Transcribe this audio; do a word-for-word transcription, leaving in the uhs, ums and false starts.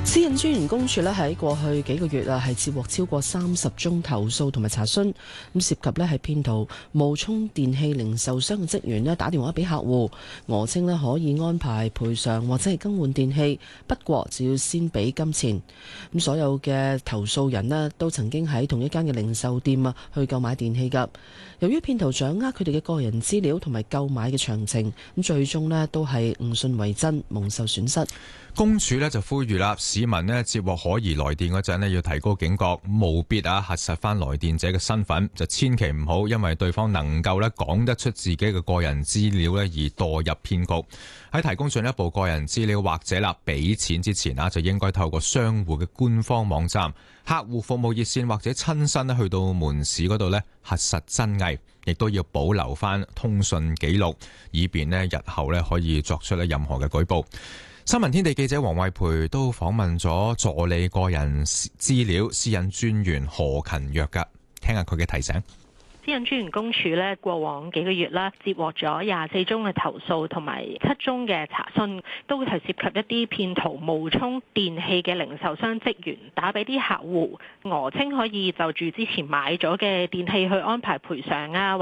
私隱專員公署咧喺過去幾個月啊，係接獲超過三十宗投訴同埋查詢，咁涉及咧係騙徒冒充電器零售商嘅職員咧打電話俾客戶，訛稱咧可以安排賠償或者係更換電器，不過就要先俾金錢。咁所有嘅投訴人咧都曾經喺同一間嘅零售店啊去購買電器㗎。由於騙徒掌握佢哋嘅個人資料同埋購買嘅詳情，咁最終咧都係誤信為真，蒙受損失。 公署咧就呼籲啦，市民咧接獲可疑來電嗰陣咧要提高警覺，務必啊核實翻來電者嘅身份，就千祈唔好因為對方能夠咧講得出自己嘅個人資料咧而墮入騙局。喺提供進一步個人資料或者啦俾錢之前啊，就應該透過商戶嘅官方網站、客戶服務熱線或者親身咧去到門市嗰度咧核實真偽，亦都要保留翻通訊記錄，以便咧日後咧可以作出咧任何嘅舉報。新聞天地記者黃慧培都訪問咗助理個人資料私隱專員何勤若噶，聽下佢嘅提醒。 私隱專員公署咧，過往幾個月啦，接獲咗廿四宗嘅投訴同埋七宗嘅查詢，都係涉及一啲騙徒冒充電器嘅零售商職員，打俾啲客戶，訛稱可以就住之前買咗嘅電器去安排賠償啊。